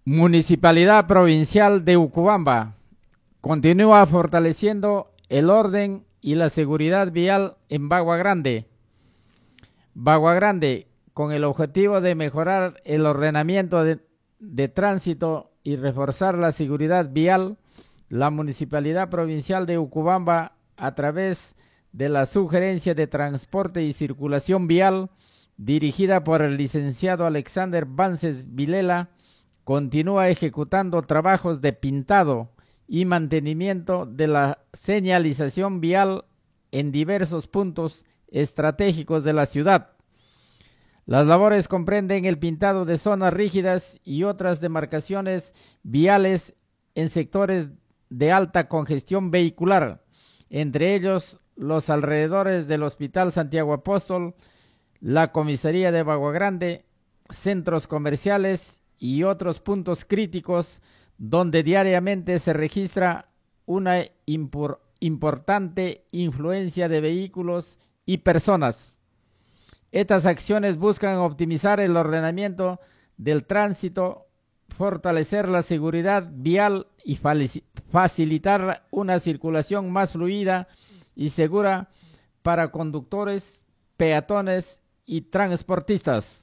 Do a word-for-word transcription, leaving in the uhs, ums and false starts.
Municipalidad Provincial de Ucubamba continúa fortaleciendo el orden y la seguridad vial en Bagua Grande. Bagua Grande, con el objetivo de mejorar el ordenamiento de, de tránsito y reforzar la seguridad vial, la Municipalidad Provincial de Ucubamba, a través de la Sugerencia de Transporte y Circulación Vial, dirigida por el licenciado Alexander Vances Vilela, continúa ejecutando trabajos de pintado y mantenimiento de la señalización vial en diversos puntos estratégicos de la ciudad. Las labores comprenden el pintado de zonas rígidas y otras demarcaciones viales en sectores de alta congestión vehicular, entre ellos los alrededores del Hospital Santiago Apóstol, la Comisaría de Bagua Grande, centros comerciales y otros puntos críticos donde diariamente se registra una impor- importante influencia de vehículos y personas. Estas acciones buscan optimizar el ordenamiento del tránsito, fortalecer la seguridad vial y facilitar una circulación más fluida y segura para conductores, peatones y transportistas.